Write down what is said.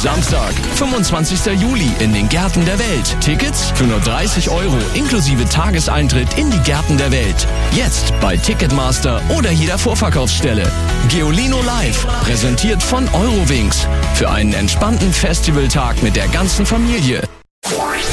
Samstag, 25. Juli in den Gärten der Welt. Tickets für nur 30 € inklusive Tageseintritt in die Gärten der Welt. Jetzt bei Ticketmaster oder jeder Vorverkaufsstelle. Geolino Live, präsentiert von Eurowings. Für einen entspannten Festivaltag mit der ganzen Familie.